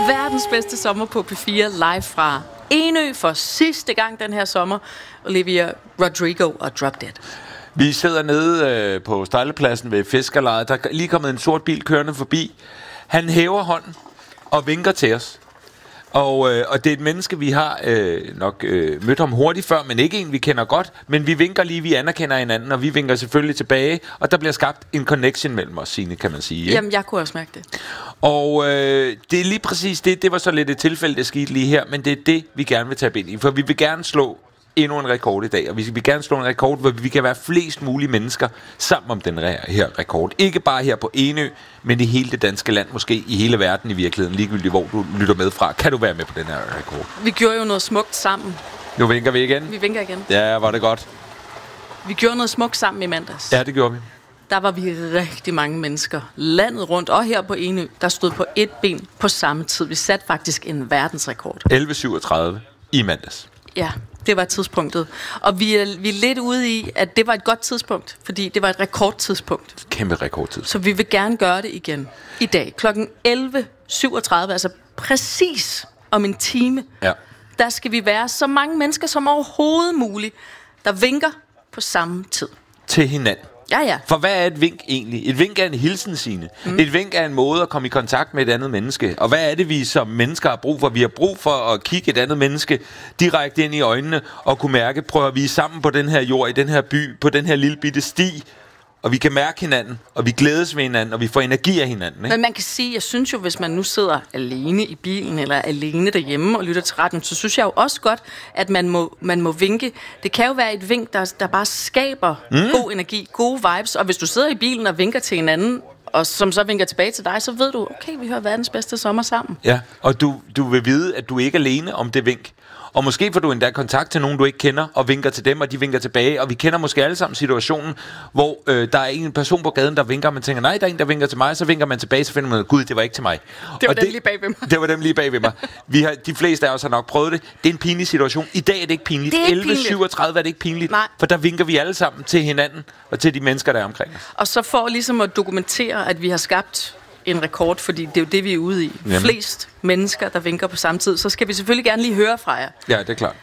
verdens bedste sommer på P4 live fra Enø for sidste gang den her sommer. Olivia Rodrigo og Drop Dead. Vi sidder nede på Stejlepladsen ved Fiskerlejet. Der er lige kommet en sort bil kørende forbi. Han hæver hånden og vinker til os. Og det er et menneske, vi har nok mødt ham hurtigt før, men ikke en, vi kender godt. Men vi vinker lige, vi anerkender hinanden, og vi vinker selvfølgelig tilbage. Og der bliver skabt en connection mellem os, Signe, kan man sige. Ikke? Jamen, jeg kunne også mærke det. Og det er lige præcis det. Det var så lidt et tilfælde, der skete lige her, men det er det, vi gerne vil tage ind i. For vi vil gerne slå endnu en rekord i dag, og vi vil gerne slå en rekord, hvor vi kan være flest mulige mennesker sammen om den her rekord. Ikke bare her på Enø, men i hele det danske land, måske i hele verden i virkeligheden, ligegyldigt hvor du lytter med fra. Kan du være med på den her rekord? Vi gjorde jo noget smukt sammen. Nu vinker vi igen. Vi vinker igen. Ja, var det godt. Vi gjorde noget smukt sammen i mandags. Ja, det gjorde vi. Der var vi rigtig mange mennesker landet rundt, og her på Enø, der stod på et ben på samme tid. Vi satte faktisk en verdensrekord. 11.37 i mandags. Ja, det var tidspunktet. Og vi er lidt ude i, at det var et godt tidspunkt, fordi det var et rekordtidspunkt. Kæmpe rekordtidspunkt. Så vi vil gerne gøre det igen i dag. Klokken 11.37, altså præcis om en time, der skal vi være så mange mennesker som overhovedet muligt, der vinker på samme tid. Til hinanden. Ja. For hvad er et vink egentlig? Et vink er en hilsen, Signe. Et vink er en måde at komme i kontakt med et andet menneske. Og hvad er det, vi som mennesker har brug for? Vi har brug for at kigge et andet menneske direkte ind i øjnene og kunne mærke, prøv at vi er sammen på den her jord, i den her by, på den her lille bitte sti. Og vi kan mærke hinanden, og vi glædes ved hinanden, og vi får energi af hinanden. Ikke? Men man kan sige, jeg synes jo, hvis man nu sidder alene i bilen, eller alene derhjemme og lytter til radioen, så synes jeg jo også godt, at man må vinke. Det kan jo være et vink, der bare skaber god energi, gode vibes. Og hvis du sidder i bilen og vinker til hinanden, og som så vinker tilbage til dig, så ved du, okay, vi hører verdens bedste sommer sammen. Ja, og du vil vide, at du ikke er alene om det vink. Og måske får du endda kontakt til nogen, du ikke kender, og vinker til dem, og de vinker tilbage. Og vi kender måske alle sammen situationen, hvor der er en person på gaden, der vinker, og man tænker, nej, der er en, der vinker til mig, så vinker man tilbage, så finder man, gud, det var ikke til mig. Det var dem lige bag ved mig. Det var dem lige bag ved mig. De fleste af os har nok prøvet det. Det er en pinlig situation. I dag er det ikke pinligt. 11.37 er det ikke pinligt. Nej. For der vinker vi alle sammen til hinanden, og til de mennesker, der er omkring os. Og så for ligesom at dokumentere, at vi har skabt en rekord, fordi det er jo det, vi er ude i. Jamen. Flest mennesker, der vinker på samme tid. Så skal vi selvfølgelig gerne lige høre fra jer. Ja, det er klart.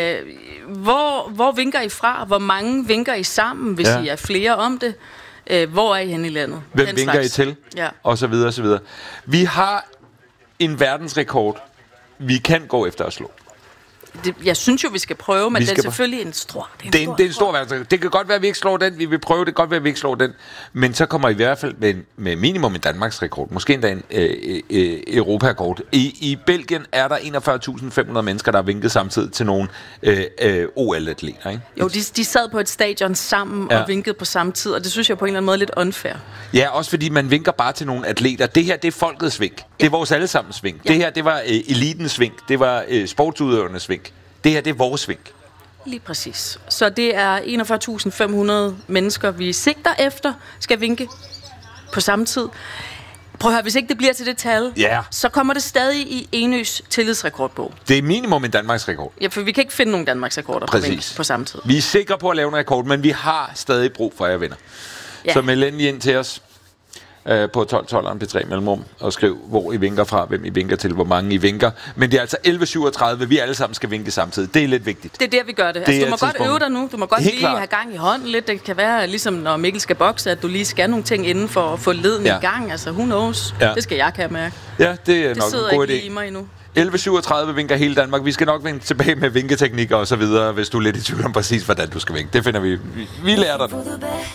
Hvor vinker I fra? Hvor mange vinker I sammen, hvis I er flere om det? Hvor er I henne i landet? Hvem vinker I til? Ja. Og så videre, og så videre. Vi har en verdensrekord, vi kan gå efter at slå. Jeg synes jo, vi skal prøve, men det er selvfølgelig en stor... Det er en stor verdensrekord. Det kan godt være, at vi ikke slår den. Vi vil prøve det. Godt være, at vi ikke slår den. Men så kommer I hvert fald med minimum en Danmarks rekord. Måske endda en Europarekord. I Belgien er der 41.500 mennesker, der har vinket samtidig til nogle OL-atleter. Ikke? Jo, de sad på et stadion sammen og vinkede på samme tid, og det synes jeg på en eller anden måde lidt unfair. Ja, også fordi man vinker bare til nogle atleter. Det her, det er folkets vink. Det er vores allesammens vink. Ja. Det her, det var elitens vink. Det var sportsudøvernes vink. Det her, det er vores vink. Lige præcis. Så det er 41.500 mennesker, vi sigter efter, skal vinke på samme tid. Prøv at høre, hvis ikke det bliver til det tal, så kommer det stadig i Enøs tillidsrekordbog. Det er minimum en Danmarks rekord. Ja, for vi kan ikke finde nogen Danmarks rekorder på samme tid. Vi er sikre på at lave en rekord, men vi har stadig brug for jer venner. Ja. Så meld endelig ind til os på 1212'eren P3 Mellemrum og skriv, hvor I vinker fra, hvem I vinker til, hvor mange I vinker. Men det er altså 11.37, vi alle sammen skal vinke samtidig. Det er lidt vigtigt. Det er der, vi gør det. Altså, du må godt øve dig nu. Du må godt lige have gang i hånden lidt. Det kan være, ligesom når Mikkel skal bokse, at du lige skal nogle ting inden for at få leden i gang. Altså, who knows? Ja. Det skal jeg kan mærke. Ja, det er nok en god idé. Det sidder ikke i mig endnu. 11.37 vinker hele Danmark. Vi skal nok vende tilbage med vinketeknikker og så videre, hvis du er lidt i tvivl om præcis, hvordan du skal vinke. Det finder vi. Vi lærer dig.